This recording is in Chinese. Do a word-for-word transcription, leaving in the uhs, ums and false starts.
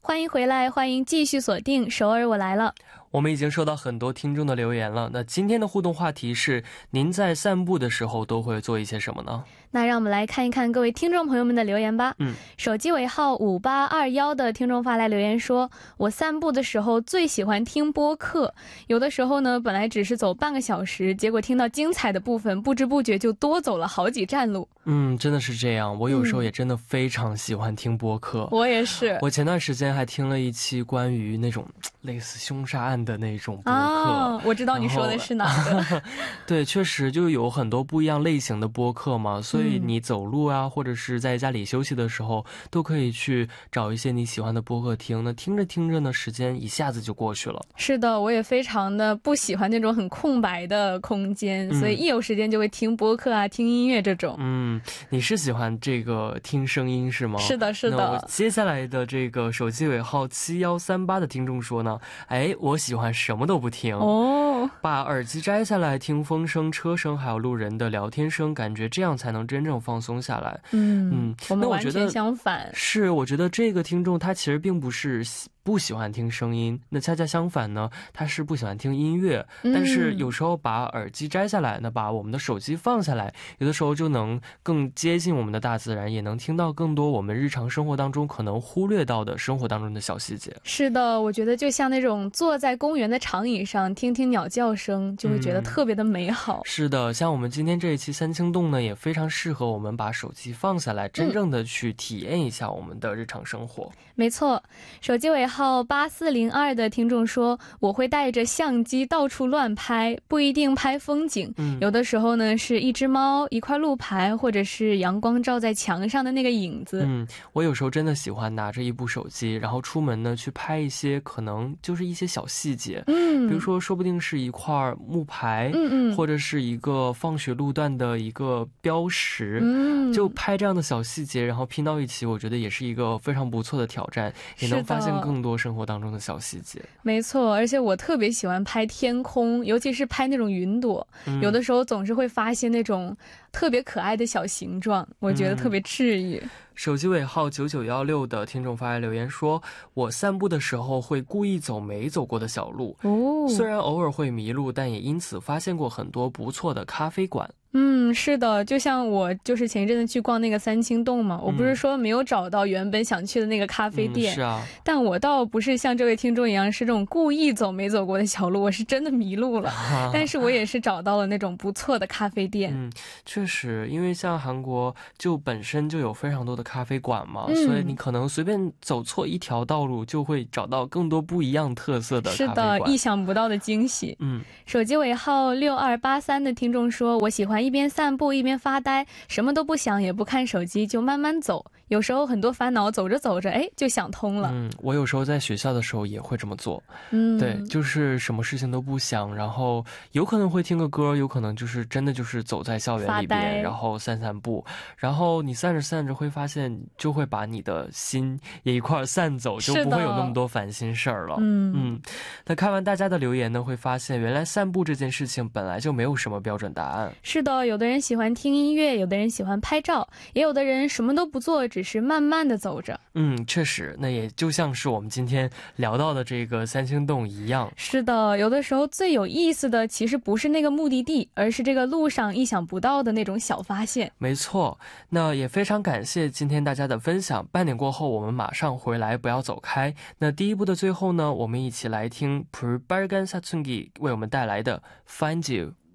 欢迎回来，欢迎继续锁定首尔我来了。 我们已经收到很多听众的留言了，那今天的互动话题是您在散步的时候都会做一些什么呢？ 那让我们来看一看各位听众朋友们的留言吧。 嗯， 手机尾号五八二一的听众发来留言说， 我散步的时候最喜欢听播客， 有的时候呢本来只是走半个小时， 结果听到精彩的部分， 不知不觉就多走了好几站路。 嗯，真的是这样，我有时候也真的非常喜欢听播客。 我也是， 我前段时间还听了一期关于那种类似凶杀案的那种播客。 我知道你说的是哪个。 对，确实就有很多不一样类型的播客嘛，所以你走路啊或者是在家里休息的时候都可以去找一些你喜欢的播客听，那听着听着呢时间一下子就过去了。 是的，我也非常的不喜欢那种很空白的空间， 所以一有时间就会听播客啊听音乐这种。 嗯，你是喜欢这个听声音是吗？ 是的是的。 那我接下来的这个手机尾号七一三八的听众说呢， 哎，我喜欢什么都不听， 把耳机摘下来听风声车声还有路人的聊天声， 感觉这样才能真正放松下来。 嗯，我们完全相反。 是，我觉得这个听众他其实并不是 不喜欢听声音，那恰恰相反呢，他是不喜欢听音乐， 但是有时候把耳机摘下来，那把我们的手机放下来， 有的时候就能更接近我们的大自然， 也能听到更多我们日常生活当中可能忽略到的生活当中的小细节。 是的，我觉得就像那种坐在公园的长椅上听听鸟叫声， 就会觉得特别的美好。 是的，像我们今天这一期三清洞呢， 也非常适合我们把手机放下来， 真正的去体验一下我们的日常生活。 没错，手机尾号八四零二的听众说， 我会带着相机到处乱拍， 不一定拍风景， 有的时候呢是一只猫一块路牌， 或者是阳光照在墙上的那个影子。 嗯，我有时候真的喜欢拿着一部手机， 然后出门呢去拍一些可能就是一些小细节， 比如说说不定是一块木牌， 或者是一个放学路段的一个标识， 就拍这样的小细节， 然后拼到一起， 我觉得也是一个非常不错的挑战， 也能发现更多生活当中的小细节。 没错，而且我特别喜欢拍天空， 尤其是拍那种云朵， 有的时候总是会发现那种特别可爱的小形状， 我觉得特别治愈。 手机尾号九九一六的听众发来留言说， 我散步的时候会故意走没走过的小路， 虽然偶尔会迷路， 但也因此发现过很多不错的咖啡馆。 嗯，是的，就像我就是前一阵子去逛那个三清洞嘛， 我不是说没有找到原本想去的那个咖啡店， 但我倒不是像这位听众一样是这种故意走没走过的小路， 我是真的迷路了， 但是我也是找到了那种不错的咖啡店。 嗯，确实，因为像韩国就本身就有非常多的咖啡馆嘛， 所以你可能随便走错一条道路， 就会找到更多不一样特色的咖啡馆。 是的，意想不到的惊喜。 嗯，手机尾号六二八三的听众说， 我喜欢一边散步一边发呆， 什么都不想也不看手机就慢慢走， 有时候很多烦恼走着走着哎就想通了。 嗯，我有时候在学校的时候也会这么做。 对，就是什么事情都不想， 然后有可能会听个歌， 有可能就是真的就是走在校园里边， 然后散散步， 然后你散着散着会发现， 就会把你的心也一块散走， 就不会有那么多烦心事儿了。 嗯，那看完大家的留言呢，会发现原来散步这件事情本来就没有什么标准答案。 是的，有的人喜欢听音乐， 有的人喜欢拍照， 也有的人什么都不做， 只是慢慢的走着。 嗯，确实，那也就像是我们今天聊到的这个三清洞一样。 是的，有的时候最有意思的其实不是那个目的地， 而是这个路上意想不到的那种小发现。 没错，那也非常感谢今天大家的分享， 半点过后我们马上回来，不要走开。 那第一部的最后呢， 我们一起来听 불빨간 사춘기 为我们带来的 Find You。